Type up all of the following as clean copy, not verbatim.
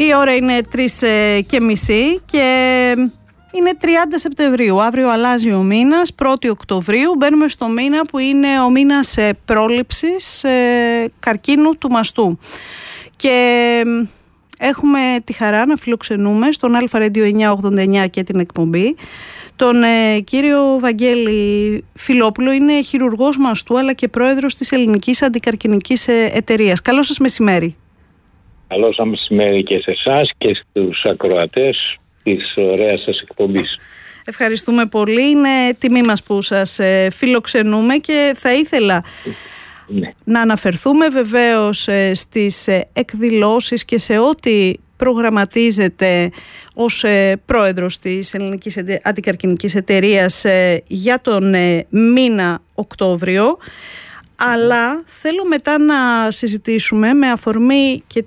Η ώρα είναι 3:30 και είναι 30 Σεπτεμβρίου. Αύριο αλλάζει ο μήνας, 1η Οκτωβρίου. Μπαίνουμε στο μήνα που είναι ο μήνας πρόληψης καρκίνου του μαστού. Και έχουμε τη χαρά να φιλοξενούμε στον Αλφα Radio 989 και την εκπομπή τον κύριο Βαγγέλη Φιλόπουλο. Είναι χειρουργός μαστού αλλά και πρόεδρος της Ελληνικής Αντικαρκινικής Εταιρείας. Καλό σας μεσημέρι. Καλό σας μεσημέρι και σε εσάς και στους ακροατές της ωραίας σας εκπομπής. Ευχαριστούμε πολύ. Είναι τιμή μας που σας φιλοξενούμε και θα ήθελα να αναφερθούμε βεβαίως στις εκδηλώσεις και σε ό,τι προγραμματίζεται ως πρόεδρος της Ελληνικής Αντικαρκινικής Εταιρείας για τον μήνα Οκτώβριο, αλλά θέλω μετά να συζητήσουμε με αφορμή και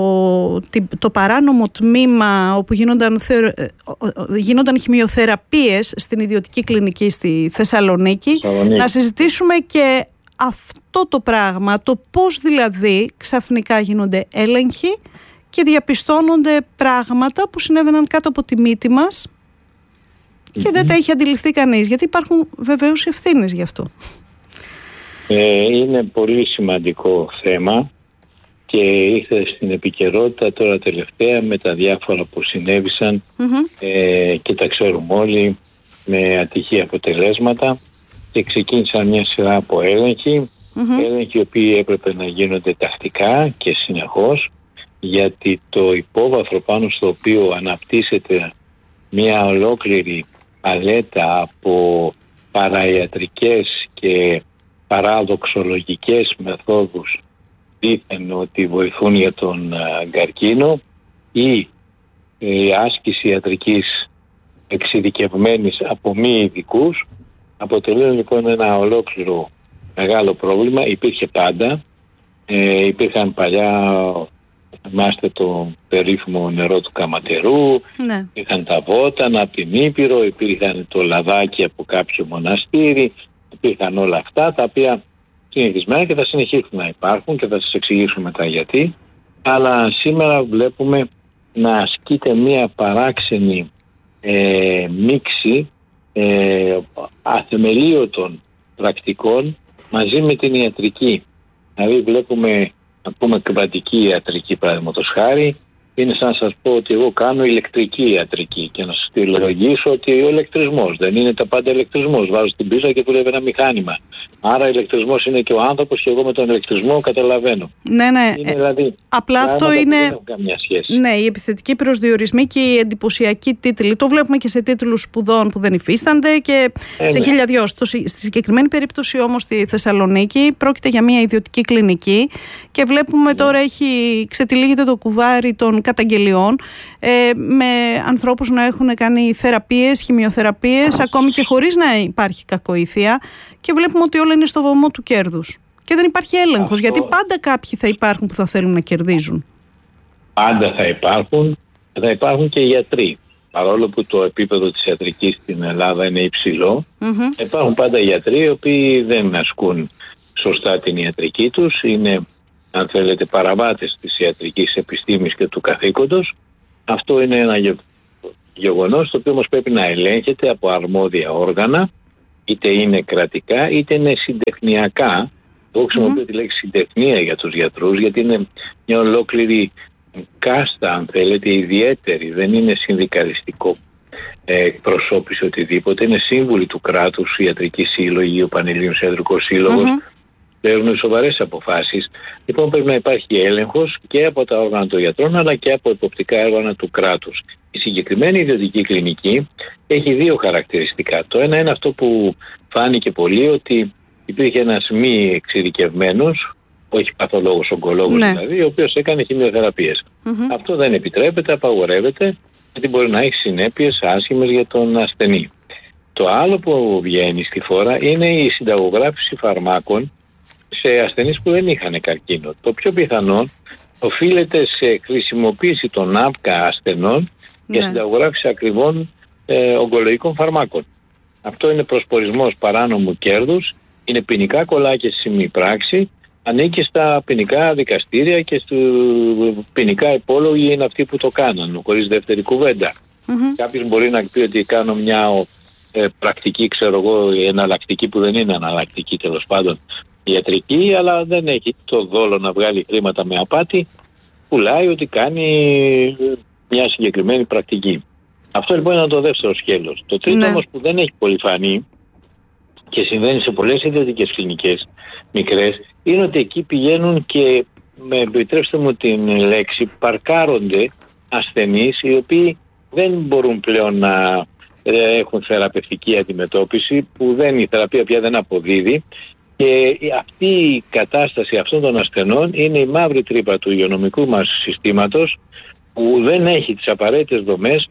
το παράνομο τμήμα όπου γίνονταν χημειοθεραπείες στην ιδιωτική κλινική στη Θεσσαλονίκη. Να συζητήσουμε και αυτό το πράγμα, το πώς δηλαδή ξαφνικά γίνονται έλεγχοι και διαπιστώνονται πράγματα που συνέβαιναν κάτω από τη μύτη μας και δεν τα είχε αντιληφθεί κανείς, γιατί υπάρχουν βεβαίως ευθύνες γι' αυτό. Είναι πολύ σημαντικό θέμα και ήρθε στην επικαιρότητα τώρα τελευταία με τα διάφορα που συνέβησαν και τα ξέρουμε όλοι, με ατυχή αποτελέσματα, και ξεκίνησαν μια σειρά από έλεγχοι, έλεγχοι οι οποίοι έπρεπε να γίνονται τακτικά και συνεχώς, γιατί το υπόβαθρο πάνω στο οποίο αναπτύσσεται μια ολόκληρη παλέτα από παραϊατρικές και παραδοξολογικές μεθόδους δείχνουν ότι βοηθούν για τον καρκίνο, ή η άσκηση ιατρικής εξειδικευμένης από μη ειδικούς, αποτελούν λοιπόν ένα ολόκληρο μεγάλο πρόβλημα. Υπήρχε πάντα, υπήρχαν παλιά, θυμάστε το περίφημο νερό του Καματερού, υπήρχαν τα βότανα από την Ήπειρο, υπήρχαν το λαδάκι από κάποιο μοναστήρι, υπήρχαν όλα αυτά τα οποία συνηθισμένα και θα συνεχίσουν να υπάρχουν και θα σας εξηγήσουμε μετά γιατί. Αλλά σήμερα βλέπουμε να ασκείται μια παράξενη μίξη αθεμελίωτων πρακτικών μαζί με την ιατρική. Δηλαδή βλέπουμε, να πούμε, κβαντική ιατρική παραδείγματος χάρη, είναι σαν να σας πω ότι εγώ κάνω ηλεκτρική ιατρική και να σας τηλεογήσω ότι ο ηλεκτρισμός δεν είναι τα πάντα ηλεκτρισμός. Βάζω την πίζα και δουλεύει ένα μηχάνημα. Άρα ηλεκτρισμός είναι και ο άνθρωπος και εγώ με τον ηλεκτρισμό καταλαβαίνω. Ναι. Είναι δηλαδή, απλά αυτό είναι. Δεν έχουν καμία σχέση. Ναι, οι επιθετικοί προσδιορισμοί και οι εντυπωσιακοί τίτλοι. Το βλέπουμε και σε τίτλους σπουδών που δεν υφίστανται και σε χίλια δυο. Στη συγκεκριμένη περίπτωση όμως στη Θεσσαλονίκη πρόκειται για μια ιδιωτική κλινική και βλέπουμε τώρα ξετυλίγεται το κουβάρι των καταγγελιών με ανθρώπους να έχουν κάνει θεραπείες, χημειοθεραπείες, ακόμη και χωρίς να υπάρχει κακοήθεια, και βλέπουμε ότι όλα είναι στο βωμό του κέρδους. Και δεν υπάρχει έλεγχος, γιατί πάντα κάποιοι θα υπάρχουν που θα θέλουν να κερδίζουν. Πάντα θα υπάρχουν και γιατροί. Παρόλο που το επίπεδο της ιατρικής στην Ελλάδα είναι υψηλό, υπάρχουν πάντα γιατροί οι οποίοι δεν ασκούν σωστά την ιατρική τους, είναι, αν θέλετε, παραβάτες της ιατρικής επιστήμης και του καθήκοντος. Αυτό είναι ένα γεγονός το οποίο όμως πρέπει να ελέγχεται από αρμόδια όργανα, είτε είναι κρατικά είτε είναι συντεχνιακά. Εγώ χρησιμοποιώ τη λέξη συντεχνία για τους γιατρούς, γιατί είναι μια ολόκληρη κάστα, αν θέλετε, ιδιαίτερη. Δεν είναι συνδικαλιστικό εκπροσώπηση οτιδήποτε. Είναι σύμβουλοι του κράτους, ιατρικοί σύλλογοι, ο Πανελλήνιος Ιατρικός Σύλλογος. Παίρνουν σοβαρές αποφάσεις. Λοιπόν, πρέπει να υπάρχει έλεγχος και από τα όργανα των γιατρών αλλά και από εποπτικά όργανα του κράτους. Η συγκεκριμένη ιδιωτική κλινική έχει δύο χαρακτηριστικά. Το ένα είναι αυτό που φάνηκε πολύ, ότι υπήρχε ένας μη εξειδικευμένος, όχι παθολόγος, ογκολόγος δηλαδή, ο οποίος έκανε χημειοθεραπείες. Αυτό δεν επιτρέπεται, απαγορεύεται, γιατί μπορεί να έχει συνέπειες άσχημες για τον ασθενή. Το άλλο που βγαίνει στη φόρα είναι η συνταγογράφηση φαρμάκων σε ασθενείς που δεν είχαν καρκίνο. Το πιο πιθανό οφείλεται σε χρησιμοποίηση των άπκα ασθενών για συνταγογράφηση ακριβών ογκολογικών φαρμάκων. Αυτό είναι προσπορισμός παράνομου κέρδους, είναι ποινικά κολλάκες στη μη πράξη ανήκει στα ποινικά δικαστήρια και στο ποινικά υπόλογοι είναι αυτοί που το κάνουν, χωρίς δεύτερη κουβέντα. Κάποιος μπορεί να πει ότι κάνω μια πρακτική, ξέρω εγώ, εναλλακτική που δεν είναι εναλλακτική, τέλος πάντων ιατρική, αλλά δεν έχει το δόλο να βγάλει χρήματα με απάτη, πουλάει ότι κάνει μια συγκεκριμένη πρακτική. Αυτό λοιπόν είναι το δεύτερο σκέλος. Το τρίτο όμως που δεν έχει πολύ φανεί και συμβαίνει σε πολλές ιδιωτικές κλινικές μικρές, είναι ότι εκεί πηγαίνουν και, επιτρέψτε μου την λέξη, παρκάρονται ασθενείς οι οποίοι δεν μπορούν πλέον να έχουν θεραπευτική αντιμετώπιση, που η θεραπεία πια δεν αποδίδει, και αυτή η κατάσταση αυτών των ασθενών είναι η μαύρη τρύπα του υγειονομικού μας συστήματος, που δεν έχει τις απαραίτητες δομές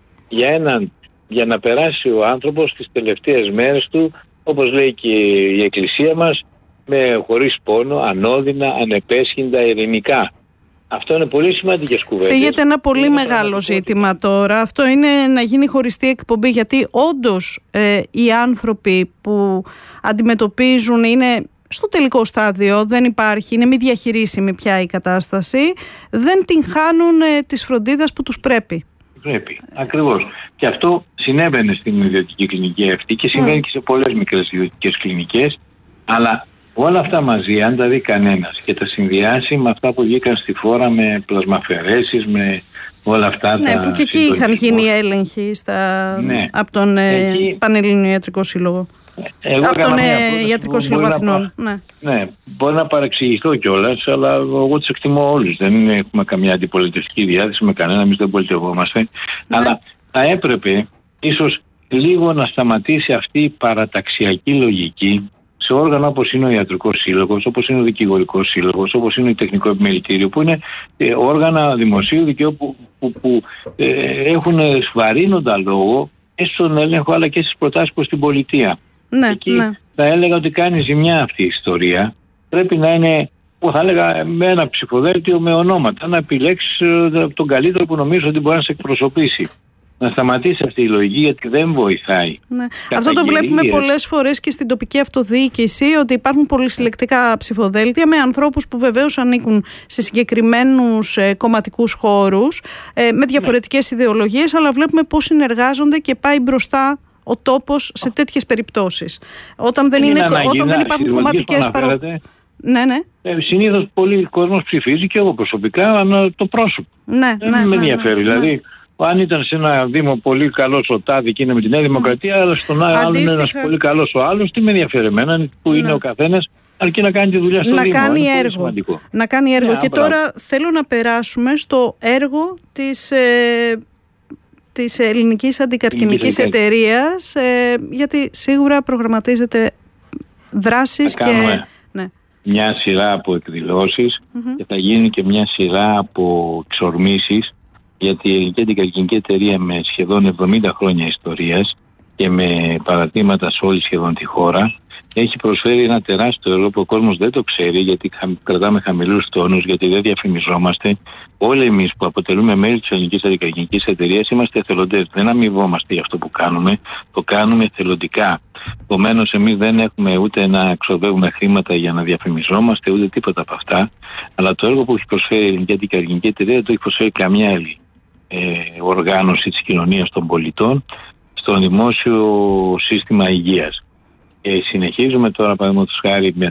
για να περάσει ο άνθρωπος τις τελευταίες μέρες του, όπως λέει και η Εκκλησία μας, χωρίς πόνο, ανώδυνα, ανεπέσχυντα, ειρηνικά. Αυτό είναι πολύ σημαντικές κουβέντες. Φύγεται ένα πολύ μεγάλο ζήτημα τώρα. Αυτό είναι να γίνει χωριστή εκπομπή, γιατί όντως οι άνθρωποι που αντιμετωπίζουν είναι στο τελικό στάδιο, δεν υπάρχει, είναι μη διαχειρίσιμη πια η κατάσταση, δεν την χάνουν της φροντίδας που τους πρέπει. Ακριβώς. Και αυτό συνέβαινε στην ιδιωτική κλινική αυτή και συμβαίνει και σε πολλές μικρές ιδιωτικές κλινικές, αλλά όλα αυτά μαζί, αν τα δει κανένας και τα συνδυάσει με αυτά που βγήκαν στη φόρα, με πλασμαφαιρέσεις, με όλα αυτά τα... που και εκεί είχαν γίνει έλεγχοι από τον Πανελλήνιο Ιατρικό Σύλλογο. Από τον Ιατρικό Σύλλογο Αθηνών. Ναι, μπορεί να παρεξηγηθώ κιόλας, αλλά εγώ τους εκτιμώ όλους. Δεν έχουμε καμιά αντιπολιτευτική διάθεση με κανένα, εμείς δεν πολιτευόμαστε. Αλλά θα έπρεπε ίσως λίγο να σταματήσει αυτή η παραταξιακή λογική σε όργανα όπως είναι ο Ιατρικός Σύλλογος, όπως είναι ο Δικηγορικός Σύλλογος, όπως είναι το Τεχνικό Επιμελητήριο, που είναι όργανα δημοσίου δικαίου που έχουν σβαρύνοντα λόγο στον έλεγχο αλλά και στις προτάσεις προς την πολιτεία. Εκεί θα έλεγα ότι κάνει ζημιά αυτή η ιστορία. Πρέπει να είναι, θα έλεγα, με ένα ψηφοδέλτιο με ονόματα, να επιλέξεις τον καλύτερο που νομίζω ότι μπορεί να σε εκπροσωπήσει. Να σταματήσει αυτή η λογική, γιατί δεν βοηθάει. Αυτό το βλέπουμε πολλές φορές και στην τοπική αυτοδιοίκηση, ότι υπάρχουν πολυσυλλεκτικά ψηφοδέλτια με ανθρώπους που βεβαίως ανήκουν σε συγκεκριμένους κομματικούς χώρους, με διαφορετικές ιδεολογίες, αλλά βλέπουμε πώς συνεργάζονται και πάει μπροστά ο τόπος σε τέτοιες περιπτώσεις. Όταν δεν υπάρχουν κομματικές παροχές. Συνήθως πολλοί κόσμος ψηφίζει, και εγώ προσωπικά, το πρόσωπο. Δεν με ενδιαφέρει. Δηλαδή, αν ήταν σε ένα Δήμο πολύ καλός ο τάδι και είναι με τη Νέα Δημοκρατία, αλλά στον άλλο είναι ένας πολύ καλός ο άλλος, τι με ενδιαφέρει εμένα, που είναι ο καθένας, αρκεί να κάνει τη δουλειά στο Δήμο. Να κάνει έργο. Και τώρα θέλω να περάσουμε στο έργο της Ελληνικής Αντικαρκινικής Εταιρείας, γιατί σίγουρα προγραμματίζεται δράσεις και... μια σειρά από εκδηλώσεις και θα γίνει και μια σειρά από εξορμήσεις, γιατί η Ελληνική Αντικαρκινική Εταιρεία, με σχεδόν 70 χρόνια ιστορίας και με παρατήματα σε όλη σχεδόν τη χώρα, έχει προσφέρει ένα τεράστιο έργο που ο κόσμος δεν το ξέρει, γιατί κρατάμε χαμηλούς τόνους, γιατί δεν διαφημιζόμαστε. Όλοι εμείς που αποτελούμε μέλη της Ελληνικής Αντικαρκινικής Εταιρείας είμαστε εθελοντές. Δεν αμοιβόμαστε για αυτό που κάνουμε, το κάνουμε εθελοντικά. Επομένως, εμείς δεν έχουμε ούτε να ξοδεύουμε χρήματα για να διαφημιζόμαστε, ούτε τίποτα από αυτά. Αλλά το έργο που έχει προσφέρει η Ελληνική Αντικαρκινική Εταιρεία δεν το έχει προσφέρει καμιά άλλη οργάνωση της κοινωνίας των πολιτών στο δημόσιο σύστημα υγείας. Συνεχίζουμε τώρα, παραδείγματος χάρη, με